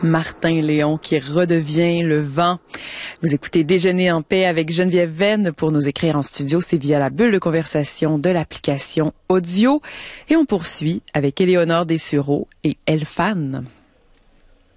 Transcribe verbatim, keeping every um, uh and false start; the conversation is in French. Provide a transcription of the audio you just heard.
Martin Léon qui redevient le vent. Vous écoutez Déjeuner en paix avec Geneviève Venn. Pour nous écrire en studio, c'est via la bulle de conversation de l'application audio. Et on poursuit avec Éléonore Dessureau et Elfan.